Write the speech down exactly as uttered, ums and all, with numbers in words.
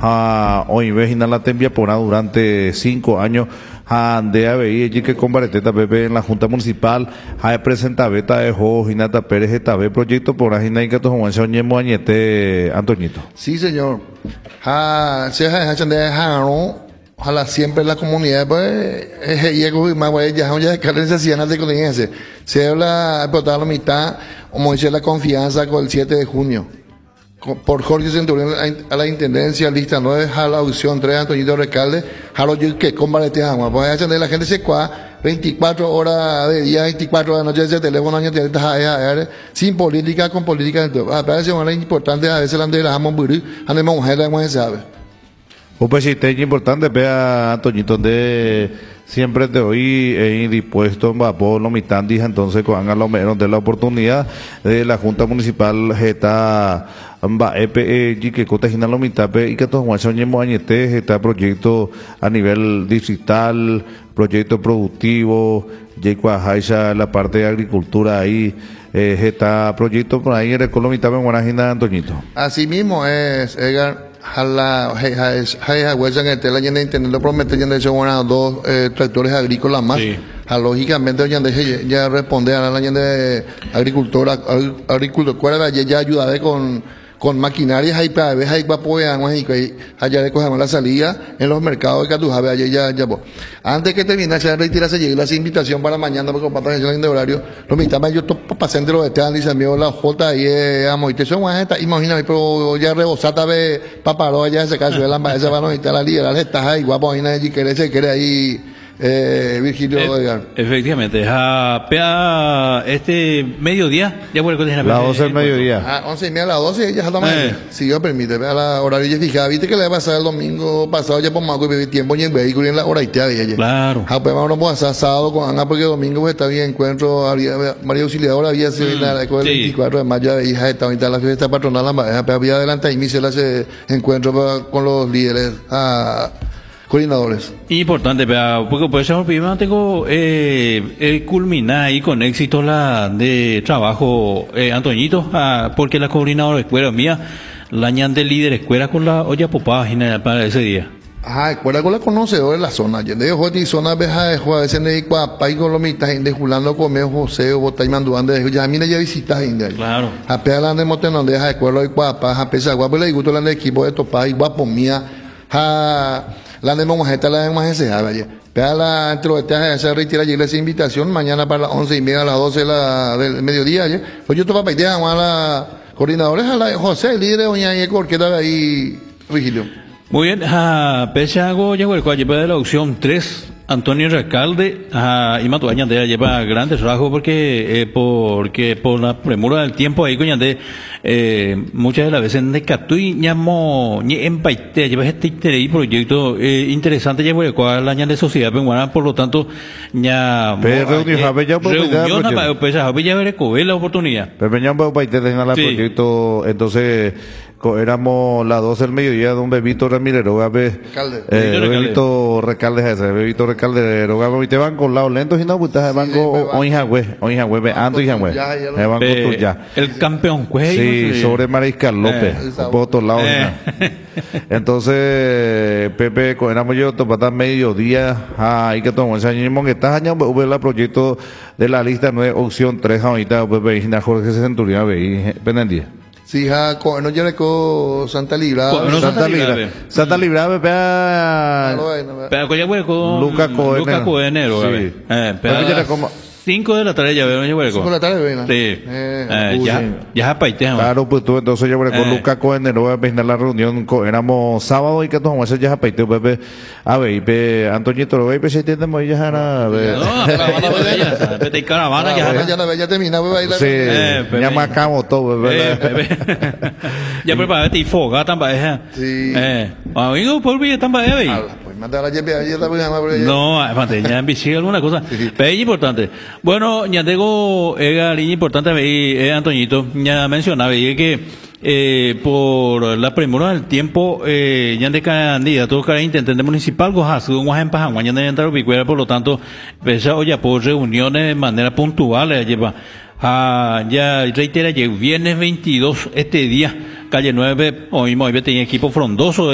a hoy vejina la tembia pona durante cinco años a Andea Veí y que combareteta Pepe en la Junta Municipal a presenta beta de Jo Hinata Pérez esta vez proyecto por ahí que to Juan Soñemo Añete Antoñito. Sí, señor. Ha se ha hecho de Jaro. Ojalá siempre la comunidad, pues, es Diego y más, ya ya que necesidad de comunicarse. Se habla por la mitad, como dice la confianza con el siete de junio. Por Jorge Centurión a la intendencia, lista nueve, a la audición tres, Antoñito Recalde, a los que combalete agua. Pues de la gente se cua, veinticuatro horas de día, veinticuatro horas de noche, ese teléfono, año de sin política, con política. A veces es importante, a veces la de la Jamón Burú, a la mujer, la mujer sabe. Pues sí, es importante, vea, Antoñito, de siempre te oí eh, dispuesto a por los mitandis, entonces con a lo menos de la oportunidad de la Junta Municipal está va E P E que cotegina los mitape y que todos los años añete está proyecto a nivel distrital, proyecto productivo, ya la parte de agricultura ahí. Eh, está proyecto por ahí en el Colomitape en Guanajina, Antoñito. Así mismo es, Edgar. Jala, jala, huesa que te la llena de internet lo promete ya de hecho bueno, dos eh, tractores agrícolas más. Sí. Ja, lógicamente ya de ya responde a la llena de agricultora, agricultora ya ya ayuda con con maquinarias ahí para ver ahí para poder allá de cogemos la salida en los mercados de Catujabe allá ya ya pues. Antes que termine se retira se llegue la invitación para mañana porque para la de horario lo mitad yo pasé de los de este dice amigo la J y eh amo y te son esta imagina pero ya rebosata ve paparo allá ese caso de la esa va no está la liga la está ahí guapo ahí nadie quiere se quiere ahí Eh, Virgilio e efectivamente, a pea este mediodía, ya vuelvo a la doce del mediodía. A once y media a las doce, ya está eh. Si yo permite, a la horario ya fijada, viste que le va a pasar el domingo pasado, ya por más que vivir tiempo y en vehículo y en la hora y te había ya. Claro. A pues vamos a pasar sábado con Ana porque domingo pues está bien, encuentro, había, María Auxiliadora había sido mm, la el sí. veinticuatro de mayo de hija, está ahorita la fiesta patronal, había adelante y inicio ese encuentro con los líderes. A, coordinadores. Importante, porque por eso primero tengo eh, eh, culminar ahí con éxito la de trabajo, eh, Antoñito, ah, porque la coordinadora de escuela mía, la ñan de líder escuela con la olla popada para ese día. Ajá, escuela con la conocedora de la zona. Yo de Joti, zona beja de jueves en el Cuapay con los mitas, de Julando Comeo, José, Botay Manduán, de ya mira ya visitas India. Claro. A pegar de Motenón, de escuela de Cuapa, a pesar guapo le gusto el equipo de Topay, guapo mía, a la de Monjeta, la de Monjeta, vaya. Pega la entre se retira y esa invitación mañana para las once y media a las doce de la, del mediodía. ¿ya? Pues yo te voy a pedir a la coordinadora, a la de José, el líder de Doña Yeco, que está ahí, Virgilio. Muy bien, a pese a algo, llegó el cual lleva de la opción tres. Antonio Recalde a y Matuaña de lleva grandes rasgos porque eh, porque por la premura del tiempo ahí coñante eh, muchas de las veces de Catui ñamo ni en paite lleva este interés proyecto eh, interesante lleva el cual la ña de sociedad peruana por lo tanto ña reunión ya reunión para pues a ya ver la oportunidad pero ña paite tenga la proyecto entonces éramos las doce del mediodía de un bebito Ramírez Rogabe eh, bebito Recalde ese bebito Recalde Rogabe y te van con lados lentos y no putas van con oinjagüe oinjagüe ando y jagüe van con ya el campeón sí, sí sobre Mariscal López por otro lado entonces Pepe éramos yo topata mediodía ahí que tomamos ese año que estás año ve la proyecto de la lista nueve opción tres ahorita Pepe y Jorge Centurión veí pendiente. Sí, ja, no lleve con Santa Libra. No, Santa Libra. Santa Libra, pea. Pero con con Lucas Coenero. Lucas Coenero, sí. Eh, pero cinco de la tarde ya veo, yo voy cinco de la tarde, ven. Sí. Eh, eh, ya, ya es paite. Claro, pues tú entonces yo voy con Lucas Coenero, voy a empezar la reunión, éramos sábado y que nos vamos a hacer ya es paite, Pepe. A ver, pe Antoñito, lo ve, pues si entendemos ya era. No, caravana bella, Pepe caravana ya. Ya la ya termina, voy a ir. Sí, ya marcamos todo, Pepe. Ya prepárate y foga también. Sí. Eh, amigo, por bien también. No, mantener en bici alguna cosa. Pero es importante. Bueno, ya tengo una línea importante, eh, Antoñito, ya mencionaba que eh, por la premura del tiempo, eh, ya de candidato para intendente municipal, Gojas, un guaje en Pajamá, ya de entrar picuera, por lo tanto, pese a oye, por reuniones de manera puntual, eh, lleva. Ah, ya reitera, viernes veintidós, este día, calle nueve, hoy hoy tenía equipo frondoso.